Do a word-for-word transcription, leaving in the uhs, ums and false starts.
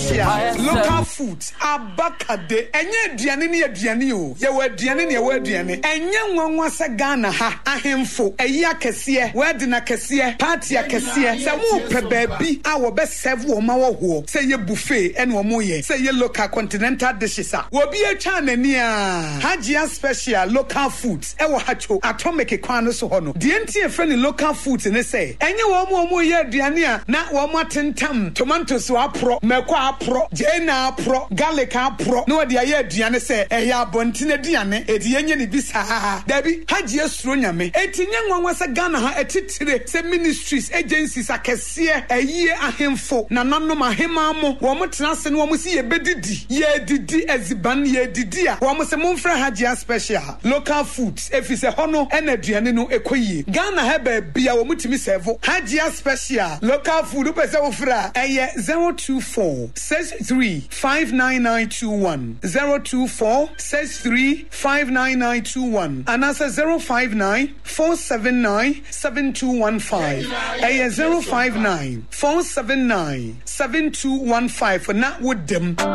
special local foods abakade enye aduane ne aduane o ye wa aduane ne wa aduane enye nwanwa se Ghana ha ahemfo eyi akese wede na kese party akese se mo pe baabi a wo be serve wo ma wo ho se ye buffet ene wo mo ye se ye local continental dishes a wo bi atwa nani a Hajia special local foods e wo hacho atomic kwan no so ho no de enti e friend local foods ne se enye wo mo mo ye aduane a na wo mo atentam tomatoes wa pro meko apro jena apro garlic apro no de aye aduane se e ya bontine aduane e de yenye ne bisa dabi Hajia suro nyame etinye nwanwa se Ghana ha etitire se ministries agencies akese eyi ahemfo na nanom ahema mo wo mo tena se no wo mo si ye bedidi ye didi eziban ye didi a wo mo se mo mfra Hajia special local foods efise hono ena aduane no ekoyie Ghana ha ba bia wo mutimi serve Hajia special local food pese wo fra eye zero two four six three five nine nine two one zero two four six three five nine nine two one and answer zero five nine four seven nine seven two one five eye zero five nine four seven nine seven two one five for not with them